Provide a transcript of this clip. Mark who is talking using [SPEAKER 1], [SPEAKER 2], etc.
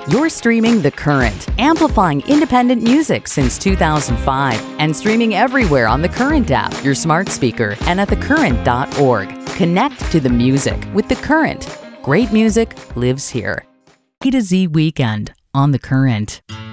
[SPEAKER 1] You're streaming The Current, amplifying independent music since 2005 and streaming everywhere on The Current app, your smart speaker, and at thecurrent.org. Connect to the music with The Current. Great music lives here. A to Z Weekend on The Current.